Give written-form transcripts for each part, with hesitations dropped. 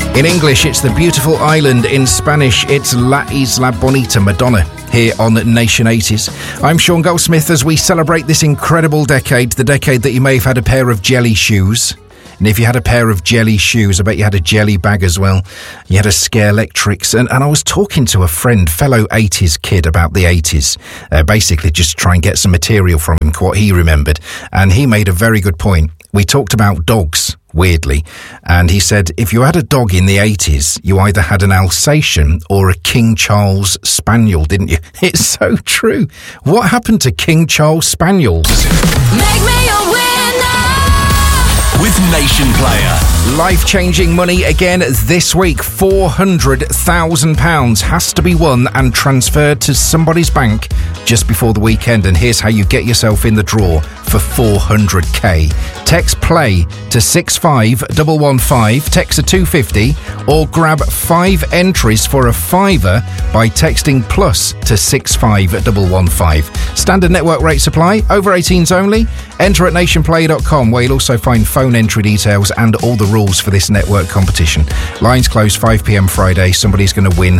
In English, it's the beautiful island. In Spanish, it's La Isla Bonita, Madonna, here on Nation 80s. I'm Sean Goldsmith as we celebrate this incredible decade, the decade that you may have had a pair of jelly shoes. And if you had a pair of jelly shoes, I bet you had a jelly bag as well. You had a Scalextrics. And I was talking to a friend, fellow 80s kid, about the 80s. Basically just try and get some material from him, what he remembered. And he made a very good point. We talked about dogs, weirdly. And he said, if you had a dog in the 80s, you either had an Alsatian or a King Charles Spaniel, didn't you? It's so true. What happened to King Charles Spaniels? Make me a winner! With Nation Player. Life-changing money again this week. £400,000 has to be won and transferred to somebody's bank just before the weekend. And here's how you get yourself in the draw for 400k. Text play to 65115, text a 250, or grab 5 entries for a £5 by texting plus to 65115. Standard network rate supply, over 18s only. Enter at nationplay.com, where you'll also find phone entry details and all the rules for this network competition. Lines close 5 p.m. Friday. Somebody's going to win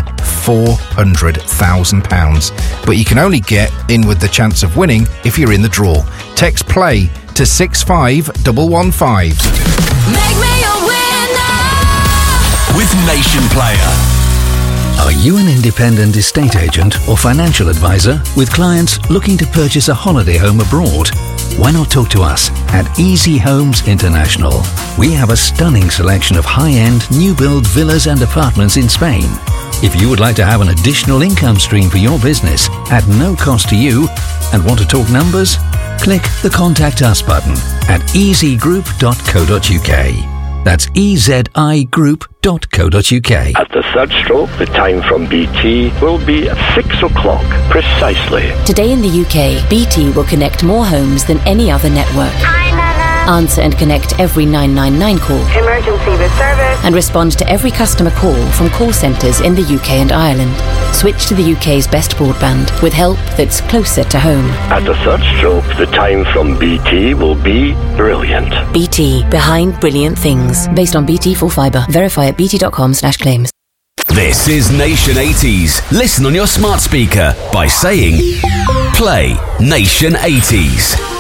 £400,000. But you can only get in with the chance of winning if you're in the draw. Text play to 65115. Make me a winner! With Nation Player. Are you an independent estate agent or financial advisor with clients looking to purchase a holiday home abroad? Why not talk to us at Easy Homes International? We have a stunning selection of high-end, new-build villas and apartments in Spain. If you would like to have an additional income stream for your business at no cost to you and want to talk numbers, click the Contact Us button at easygroup.co.uk. That's ezigroup.co.uk. At the third stroke, the time from BT will be 6 o'clock precisely. Today in the UK, BT will connect more homes than any other network. Answer and connect every 999 call. Emergency with service. And respond to every customer call from call centres in the UK and Ireland. Switch to the UK's best broadband with help that's closer to home. At the third stroke, the time from BT will be brilliant. BT, behind brilliant things. Based on BT Full Fibre. Verify at bt.com/claims. This is Nation 80s. Listen on your smart speaker by saying, play Nation 80s.